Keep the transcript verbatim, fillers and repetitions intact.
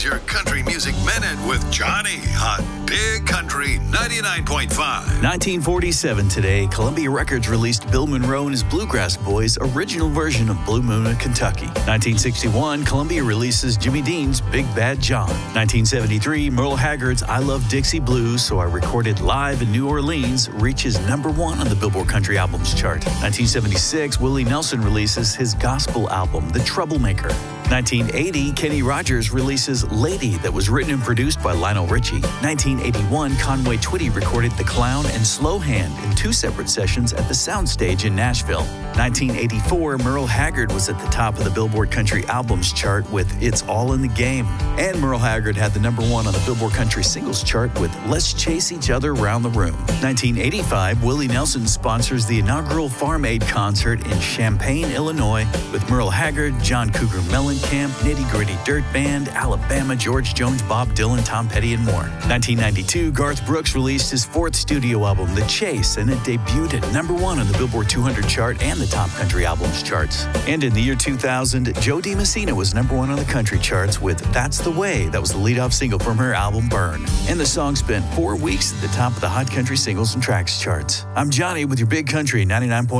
Your Country Music Minute with Johnny on Big Country ninety-nine point five. nineteen forty-seven today, Columbia Records released Bill Monroe and his Bluegrass Boys' original version of Blue Moon of Kentucky. nineteen sixty-one, Columbia releases Jimmy Dean's Big Bad John. nineteen seventy-three, Merle Haggard's I Love Dixie Blues, So I Recorded Live in New Orleans reaches number one on the Billboard Country Albums chart. nineteen seventy-six, Willie Nelson releases his gospel album, The Troublemaker. nineteen eighty, Kenny Rogers releases Lady, that was written and produced by Lionel Richie. nineteen eighty-one, Conway Twitty recorded The Clown and Slow Hand in two separate sessions at the Soundstage in Nashville. nineteen eighty-four, Merle Haggard was at the top of the Billboard Country Albums chart with It's All in the Game. And Merle Haggard had the number one on the Billboard Country Singles chart with Let's Chase Each Other Round the Room. nineteen eighty-five, Willie Nelson sponsors the inaugural Farm Aid concert in Champaign, Illinois, with Merle Haggard, John Cougar Mellencamp, Nitty Gritty Dirt Band, Alabama, George Jones, Bob Dylan, Tom Petty, and more. nineteen ninety-two, Garth Brooks released his fourth studio album, The Chase, and it debuted at number one on the Billboard two hundred chart and the top country albums charts. And in the year two thousand, Joe DiMessina was number one on the country charts with That's the Way. That was the lead-off single from her album, Burn. And the song spent four weeks at the top of the Hot Country Singles and Tracks charts. I'm Johnny with your Big Country ninety-nine point five.